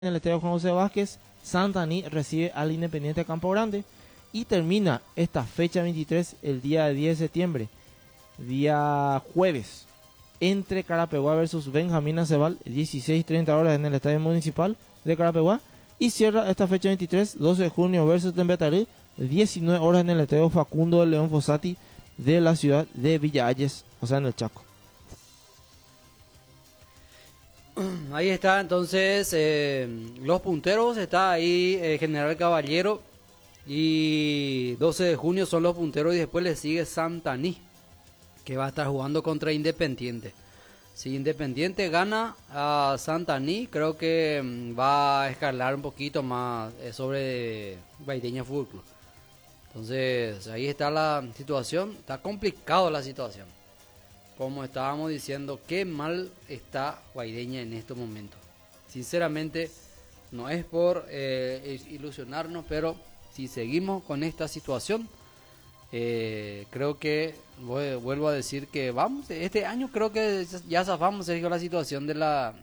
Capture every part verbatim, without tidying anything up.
en el estadio Juan José Vázquez, Santaní recibe al Independiente Campo Grande y termina esta fecha veintitrés el día diez de septiembre, día jueves, entre Carapeguá versus Benjamín Acebal, dieciséis treinta horas en el estadio municipal de Carapeguá, y cierra esta fecha veintitrés, doce de junio versus Tembetaré, diecinueve horas en el estadio Facundo de León Fossati de la ciudad de Villa Ayes, o sea en el Chaco. Ahí está entonces eh, los punteros, está ahí eh, General Caballero y doce de junio son los punteros y después le sigue Santaní, que va a estar jugando contra Independiente. Si Independiente gana a Santaní, creo que mm, va a escalar un poquito más eh, sobre Guaireña Fútbol Club. Entonces ahí está la situación, está complicado la situación. Como estábamos diciendo, qué mal está Guaireña en estos momentos. Sinceramente, no es por eh, ilusionarnos, pero si seguimos con esta situación, eh, creo que, voy, vuelvo a decir que vamos, este año creo que ya zafamos, Sergio, la situación de la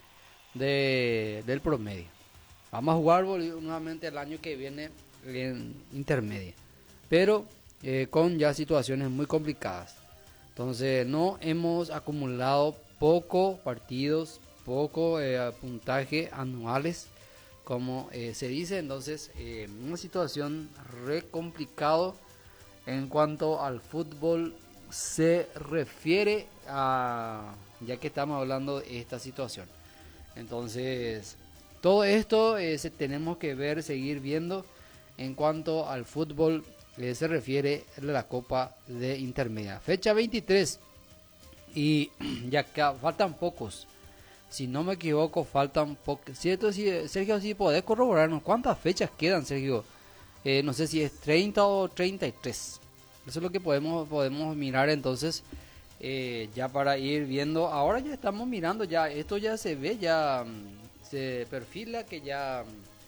de, del promedio. Vamos a jugar nuevamente el año que viene en intermedia, pero eh, con ya situaciones muy complicadas. Entonces no hemos acumulado poco partidos, poco eh, puntaje anuales, como eh, se dice. Entonces eh, una situación re complicado en cuanto al fútbol se refiere, a, ya que estamos hablando de esta situación. Entonces todo esto eh, se tenemos que ver, seguir viendo en cuanto al fútbol Eh, se refiere a la Copa de Intermedia. Fecha veintitrés. Y ya que faltan pocos. Si no me equivoco, faltan pocos. ¿Cierto? Si, Sergio, si podés corroborarnos cuántas fechas quedan, Sergio. Eh, no sé si es treinta o treinta y tres. Eso es lo que podemos, podemos mirar entonces. Eh, ya para ir viendo. Ahora ya estamos mirando. Ya esto ya se ve. Ya se perfila que ya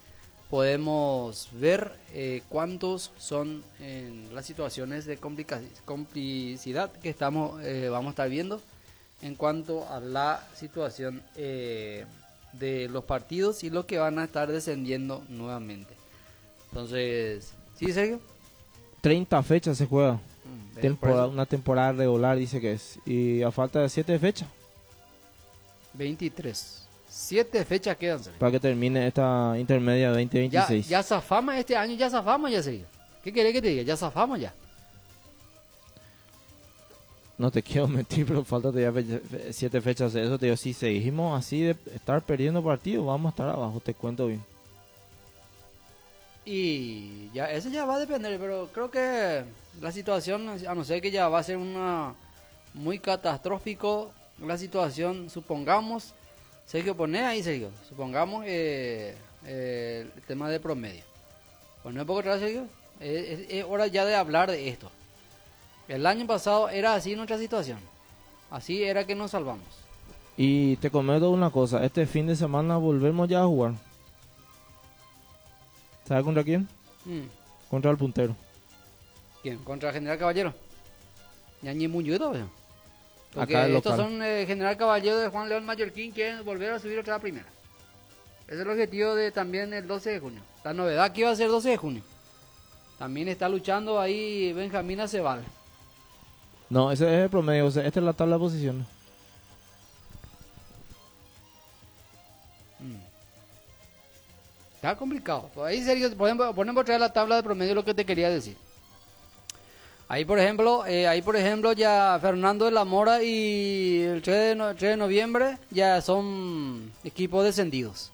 podemos ver eh, cuántos son en las situaciones de complicidad que estamos eh, vamos a estar viendo en cuanto a la situación eh, de los partidos y los que van a estar descendiendo nuevamente. Entonces, ¿sí, Sergio? treinta fechas se juega. Mm, temporada, una temporada regular dice que es. Y a falta de siete fechas. veintitrés. Siete fechas quedan, Sergio. Para que termine esta intermedia veinte veintiséis. Ya, ya zafamos este año, ya zafamos ya, Sergio. ¿Qué querés que te diga? Ya zafamos ya. No te quiero mentir, pero falta ya fecha, siete fechas. Eso te digo, si seguimos así de estar perdiendo partidos, vamos a estar abajo, te cuento bien. Y ya eso ya va a depender, pero creo que la situación, a no ser que ya va a ser una muy catastrófico la situación, supongamos. Sergio, poné ahí, Sergio. Supongamos eh, eh, el tema de promedio. Poné un poco atrás, Sergio. Es, es, es hora ya de hablar de esto. El año pasado era así nuestra situación. Así era que nos salvamos. Y te comento una cosa. Este fin de semana volvemos ya a jugar. ¿Sabes contra quién? Mm. Contra el puntero. ¿Quién? ¿Contra General Caballero? Ñañi Muñudo, ¿no? Porque Acá estos local. son eh, General Caballero de Juan León Mallorquín, que volver a subir otra vez a primera. Ese es el objetivo de también el doce de junio. La novedad que iba a ser doce de junio. También está luchando ahí Benjamín Acebal. No, ese es el promedio. O sea, esta es la tabla de posiciones. Mm. Está complicado. Pues ahí, Sergio, ponemos, ponemos otra vez la tabla de promedio, lo que te quería decir. Ahí por ejemplo, eh, ahí por ejemplo ya Fernando de la Mora y el tres de, no, tres de noviembre ya son equipos descendidos.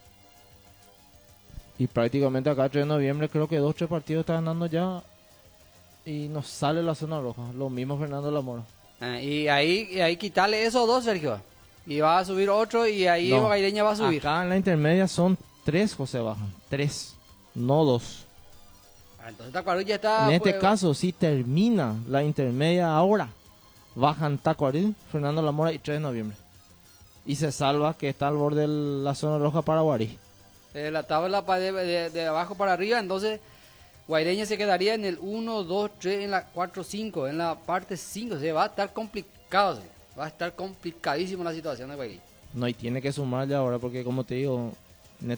Y prácticamente acá tres de noviembre creo que dos, tres partidos están ganando ya. Y nos sale la zona roja. Lo mismo Fernando de la Mora. Eh, y ahí y ahí quitarle esos dos, Sergio. Y va a subir otro y ahí No, Guaireña va a subir. Acá en la intermedia son tres, José bajan. Tres. No dos. Entonces Tacuarí ya está. En este pues, caso, si termina la intermedia ahora, bajan Tacuarí, Fernando Lamora y tres de noviembre. Y se salva que está al borde de la zona roja para Guarí. eh, la tabla pa- de, de- de abajo para arriba, entonces Guaireña se quedaría en el uno, dos, tres, en la cuatro, cinco, en la parte cinco. O sea, va a estar complicado, va a estar complicadísimo la situación de Guaireña. No, y tiene que sumar ya ahora porque, como te digo,